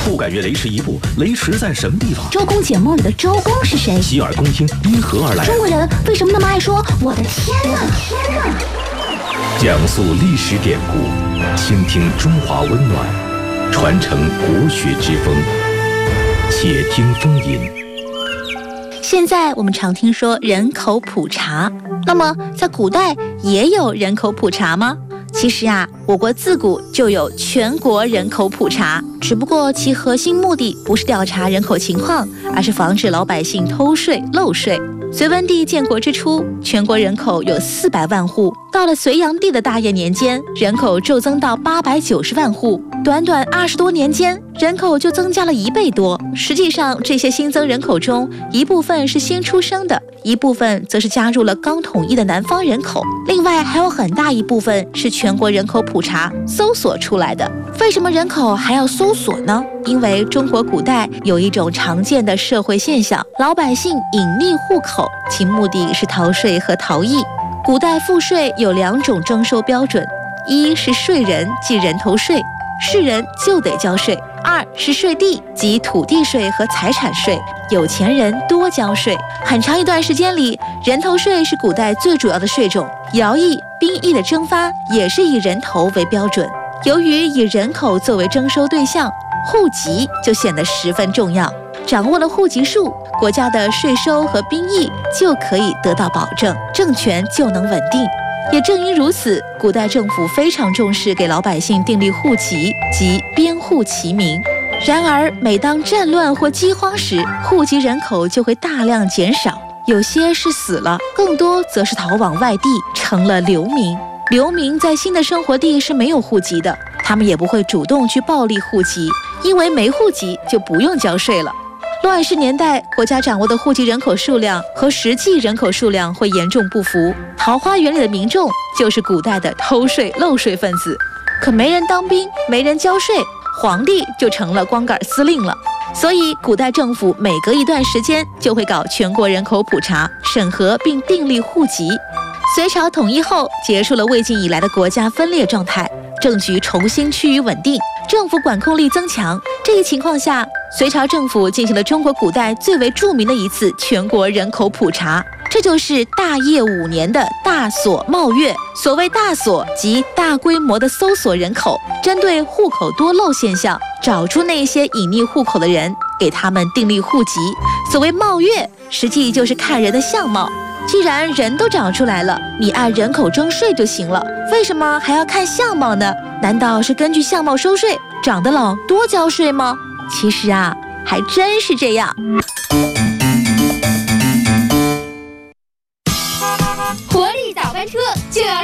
不敢越雷池一步，雷池在什么地方？ 周公解梦里的周公是谁？ 洗耳恭听，因何而来？ 中国人为什么那么爱说我的天哪？ 讲述历史典故，倾听中华温暖，传承国学之风。且听风吟。 现在我们常听说人口普查，那么在古代也有人口普查吗？其实啊，我国自古就有全国人口普查，只不过其核心目的不是调查人口情况，而是防止老百姓偷税漏税。隋文帝建国之初，全国人口有400万户，到了隋炀帝的大业年间，人口骤增到890万户，短短20多年间，人口就增加了1倍多。实际上，这些新增人口中，一部分是新出生的，一部分则是加入了刚统一的南方人口，另外还有很大一部分是全国人口普查搜索出来的。为什么人口还要搜索呢？因为中国古代有一种常见的社会现象，老百姓隐匿户口，其目的是逃税和逃逸。古代赋税有2种征收标准，一是税人，即人头税，是人就得交税；二是税地，即土地税和财产税，有钱人多交税。很长一段时间里，人头税是古代最主要的税种，徭役、兵役的征发也是以人头为标准。由于以人口作为征收对象，户籍就显得十分重要。掌握了户籍数，国家的税收和兵役就可以得到保证，政权就能稳定。也正因如此，古代政府非常重视给老百姓订立户籍及编户齐名。然而，每当战乱或饥荒时，户籍人口就会大量减少，有些是死了，更多则是逃往外地，成了流民。流民在新的生活地是没有户籍的，他们也不会主动去报立户籍，因为没户籍就不用交税了。乱世年代，国家掌握的户籍人口数量和实际人口数量会严重不符。桃花源里的民众就是古代的偷税漏税分子，可没人当兵，没人交税，皇帝就成了光杆司令了。所以，古代政府每隔一段时间就会搞全国人口普查，审核并订立户籍。隋朝统一后，结束了魏晋以来的国家分裂状态，政局重新趋于稳定，政府管控力增强。这一情况下，隋朝政府进行了中国古代最为著名的一次全国人口普查，这就是大业5年的大索冒月。所谓大索，即大规模的搜索人口，针对户口多漏现象，找出那些隐匿户口的人，给他们订立户籍。所谓冒月，实际就是看人的相貌。既然人都长出来了，你按人口征税就行了，为什么还要看相貌呢？难道是根据相貌收税，长得老多交税吗？其实啊，还真是这样。